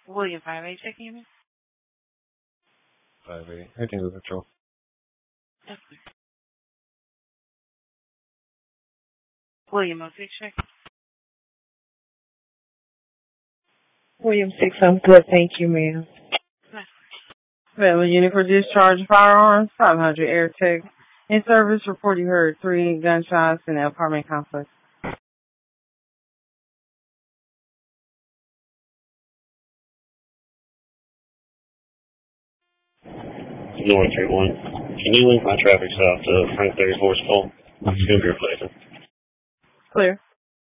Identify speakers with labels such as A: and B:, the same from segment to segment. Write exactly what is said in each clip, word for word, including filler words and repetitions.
A: William five eight checking in.
B: five eight. Anything to control.
A: That's clear. William oh six check.
C: William six, I'm good, thank you, ma'am.
A: That's
C: Federal unit for discharge of firearms, five hundred Air Tech. In service, report you heard three gunshots in the apartment complex.
D: North three one. Can you link my traffic stop to Frank thirty-four's call? I'm still here placing.
C: Clear.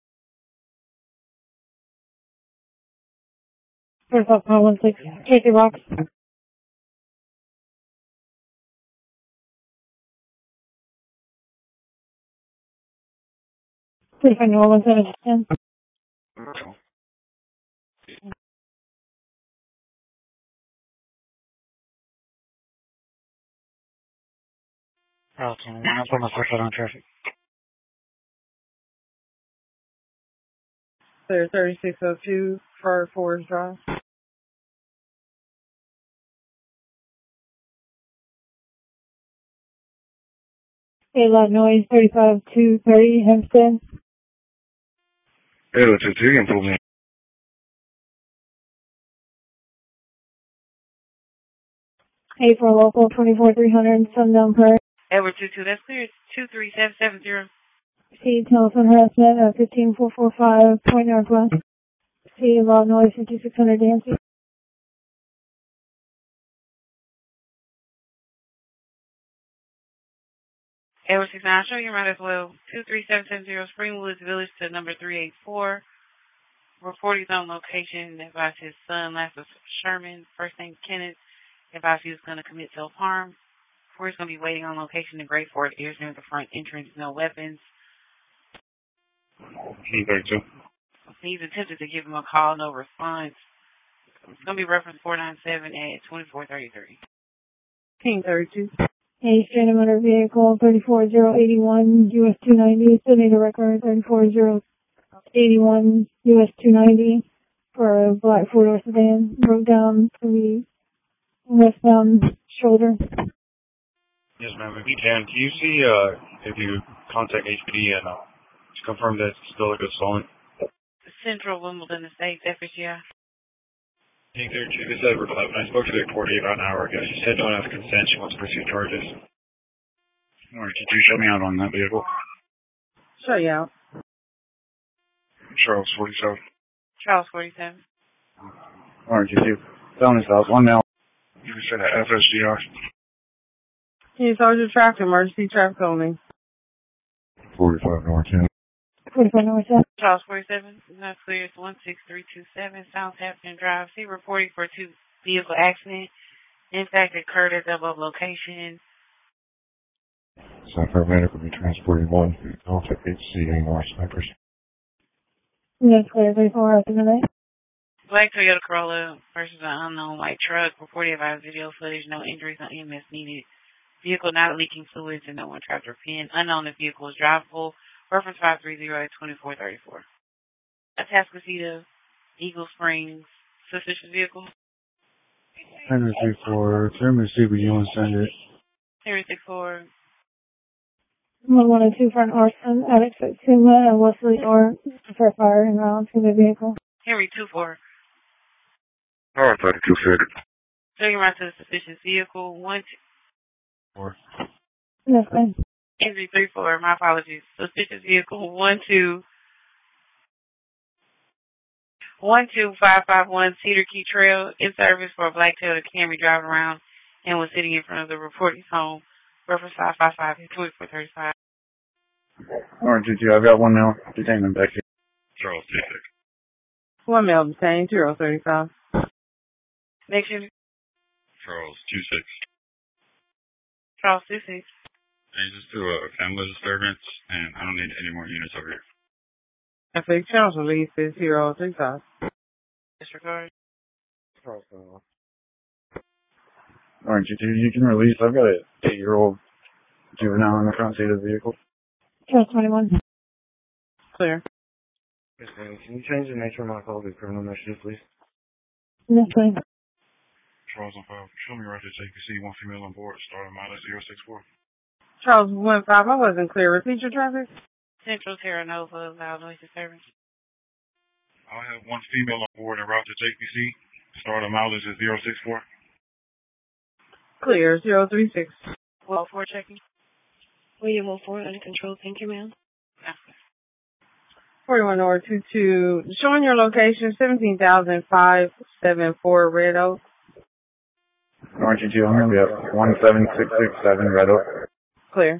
C: First up, one six, Casey Rocks. Please find your one seven ten.
E: Carlton, I'm putting my foot on traffic.
C: Clear, thirty-six oh two, for Forest Drive. A lot noise, thirty-five two thirty, Hempstead.
B: Hey, what's it? You can pull me.
C: A for local, twenty-four three hundred, Sundown Prairie.
A: Edward two two. That's clear. It's two three seven seven zero.
C: C, telephone harassment at fifteen four four five, Point Northwest. C, loud noise, fifty-six hundred, Dancy.
A: Edward six nine. I'll show you around as well. two three seven seven zero Springwoods Village to number three eight four. Report his own location. Advise his son, last was Sherman, first name Kenneth. Advise he was going to commit self-harm. We're just going to be waiting on location in Great Fort. Ears near the front entrance, no weapons.
D: King thirty-two.
A: He's attempted to give him a call, no response. It's going to be reference four nine seven at twenty-four thirty-three.
C: King thirty-two. A stranded motor vehicle, thirty-four zero eighty-one, U S two ninety. Still need a record, thirty-four zero eighty-one, U S two ninety, for a black four-door sedan. Broke down from the westbound shoulder.
B: Yes, ma'am. If you can, can you see uh, if you contact H P D and uh, to confirm that it's still a good stolen?
A: Central Wimbledon Estates, F H I.
B: King thirty-two, this is Edward eleven. I spoke to the reporter about an hour ago. She said don't have consent. She wants to pursue charges. Alright, could you show me out on that vehicle?
C: Show you out.
B: Charles forty-seven.
A: Charles forty-seven.
B: Alright, could you tell me about one now? You said F S D R.
C: Can you charge your traffic, emergency traffic only?
B: forty-five North ten.
C: forty-five North ten.
A: Charles forty-seven. Not clear. It's one six three two seven Southampton Drive. See reporting for two vehicle accident. In fact, it occurred at the above location.
B: South paramedic will be transporting one. Don't take H C any more snipers.
C: That's clear, thirty-four after midnight.
A: Black Toyota Corolla versus an unknown white truck. Reported by video footage. No injuries, no E M S needed. Vehicle not leaking fluids and no one trapped or pinned. Unknown if vehicle is drivable. Reference five three zero at twenty-four thirty-four. Atascocita, Eagle Springs, suspicious vehicle.
B: Henry three four. Let me see what you want to send it.
A: Henry six four.
C: one one two front arson, Alex Suma and Wesley or for fire and rounds to the vehicle.
A: Henry two four.
B: Alright, thirty-two fifty.
A: Taking around to the suspicious vehicle. One two.
B: Four.
C: That's fine.
A: Henry three four. My apologies. Suspicious vehicle. One two. One two five five one Cedar Key Trail in service for a black Toyota Camry driving around and was sitting in front of the reporter's home. Reference five five five twenty-four thirty-five.
B: Alright, G G, I've got one now. Detainment back here. Charles two six.
C: One male detained, zero thirty-five.
A: Next unit.
B: Charles two six.
A: Charles two six.
B: Hey, just do a family disturbance, and I don't need any more units over here.
C: F X Charles release is zero three five.
A: Disregard.
B: Charles, uh, Alright, G G, you can release. I've got an eight-year-old juvenile in the front seat of the vehicle.
C: Charles twenty-one. Clear.
B: Yes, ma'am. Can you change the nature of my call to criminal messages, please?
C: That's fine.
B: Charles on file. Show me right to J P C. One female on board. Starting mileage zero six four.
F: Charles one five. I wasn't clear. Repeat your traffic.
A: Central Terra Nova, loud noise disturbance.
B: I have one female on board en route to J P C. Starting mileage is zero six four.
F: Clear. zero three six.
A: Well, four checking.
G: William oh four, under control. Thank you, ma'am.
A: Okay.
F: forty-one or two two. Showing your location, seventeen thousand five seven four Red Oak.
B: Orange two hundred, we have one seven six six seven Red Oak.
F: Clear.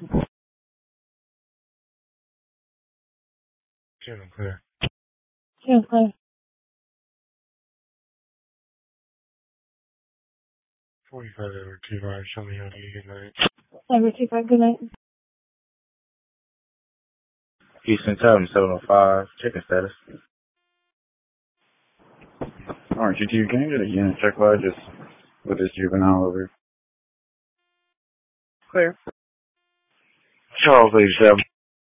B: Seven clear.
C: Yeah, clear.
B: forty-five over two five. Show me how to get good night.
C: Number two five, good night.
H: Houston Town seven oh five. Checking status.
B: Orange two, can you get a unit check by just with this juvenile over here?
F: Clear.
H: Charles eighty-seven.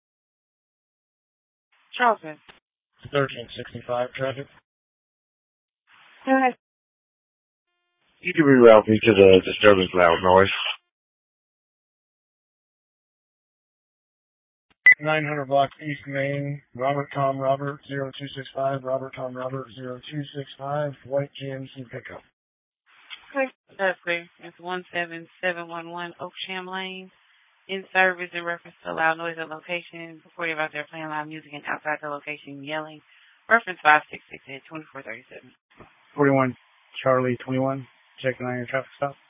A: Charleston.
E: thirteen sixty-five traffic.
C: Go ahead.
H: You can reroute me to the disturbance loud noise.
E: nine hundred block East Main, Robert Tom Robert zero two six five, Robert Tom Robert zero two six five, white G M C pickup.
A: Okay. That's clear. It's one seven seven one one Oaksham Lane. In service in reference to loud noise at location. Before you're out there playing loud music and outside the location yelling. Reference five six six eight twenty-four thirty-seven.
E: forty-one Charlie twenty-one, checking on your traffic stop.